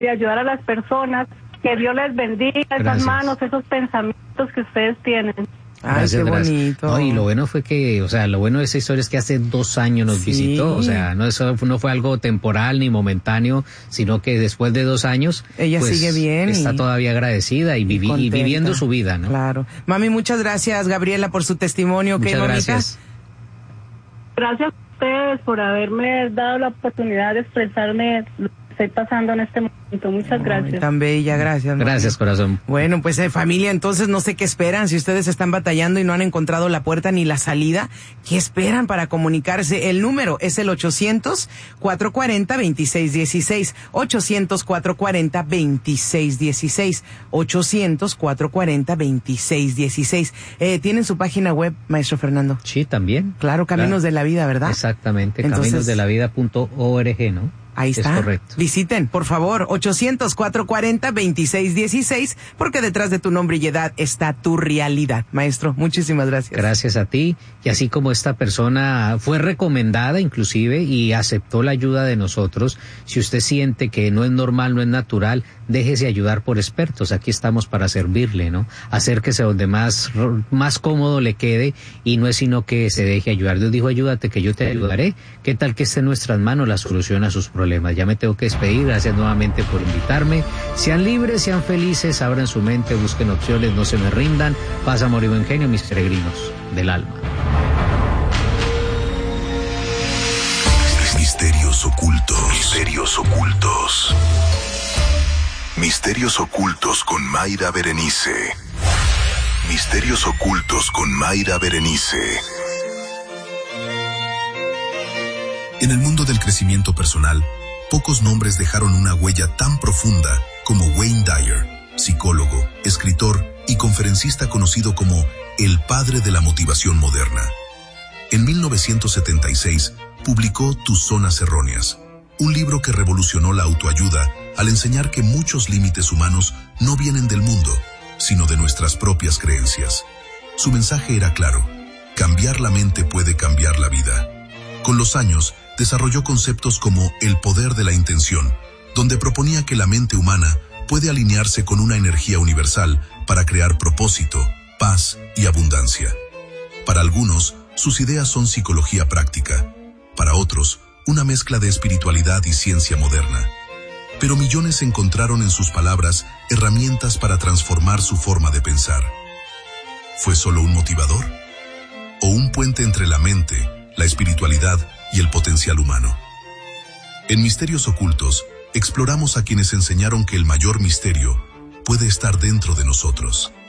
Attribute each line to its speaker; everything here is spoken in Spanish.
Speaker 1: y ayudar a las personas. Que Dios les bendiga esas manos, esos pensamientos que ustedes tienen.
Speaker 2: Gracias, qué bonito.
Speaker 3: No, y lo bueno fue que, o sea, lo bueno de esa historia es que hace 2 años nos visitó, o sea, no fue algo temporal ni momentáneo, sino que después de 2 años,
Speaker 2: ella
Speaker 3: pues,
Speaker 2: sigue bien,
Speaker 3: está todavía agradecida y viviendo su vida, ¿no?
Speaker 2: Claro. Mami, muchas gracias, Gabriela, por su testimonio.
Speaker 3: Muchas gracias.
Speaker 1: Gracias a ustedes por haberme dado la oportunidad de expresarme lo que estoy pasando en este momento. Muchas gracias.
Speaker 2: Tan bella, gracias.
Speaker 3: Gracias, corazón.
Speaker 2: Bueno, pues familia, entonces no sé qué esperan. Si ustedes están batallando y no han encontrado la puerta ni la salida, ¿qué esperan para comunicarse? El número es el 800-440-2616. 800-440-2616. 800-440-2616. ¿Tienen su página web, maestro Fernando?
Speaker 3: Sí, también.
Speaker 2: Claro, Caminos de la Vida, ¿verdad?
Speaker 3: Exactamente, caminosdelavida.org, ¿no?
Speaker 2: Ahí está.
Speaker 3: Es correcto.
Speaker 2: Visiten, por favor, 800-440-2616, porque detrás de tu nombre y edad está tu realidad. Maestro, muchísimas gracias.
Speaker 3: Gracias a ti. Y así como esta persona fue recomendada inclusive y aceptó la ayuda de nosotros, si usted siente que no es normal, no es natural, déjese ayudar por expertos. Aquí estamos para servirle, ¿no? Acérquese donde más cómodo le quede y no es sino que se deje ayudar. Dios dijo, ayúdate que yo te ayudaré. ¿Qué tal que esté en nuestras manos la solución a sus problemas? Ya me tengo que despedir. Gracias nuevamente por invitarme. Sean libres, sean felices, abran su mente, busquen opciones, no se me rindan. Paz, amor y buen genio, mis peregrinos del alma.
Speaker 4: Misterios ocultos. Misterios ocultos. Misterios ocultos con Mayra Berenice. Misterios ocultos con Mayra Berenice. En el mundo del crecimiento personal, pocos nombres dejaron una huella tan profunda como Wayne Dyer, psicólogo, escritor y conferencista conocido como el padre de la motivación moderna. En 1976, publicó Tus zonas erróneas, un libro que revolucionó la autoayuda al enseñar que muchos límites humanos no vienen del mundo, sino de nuestras propias creencias. Su mensaje era claro: cambiar la mente puede cambiar la vida. Con los años, desarrolló conceptos como el poder de la intención, donde proponía que la mente humana puede alinearse con una energía universal para crear propósito, paz y abundancia. Para algunos, sus ideas son psicología práctica. Para otros, una mezcla de espiritualidad y ciencia moderna. Pero millones encontraron en sus palabras herramientas para transformar su forma de pensar. ¿Fue solo un motivador? ¿O un puente entre la mente, la espiritualidad y el potencial humano? En Misterios Ocultos, exploramos a quienes enseñaron que el mayor misterio puede estar dentro de nosotros.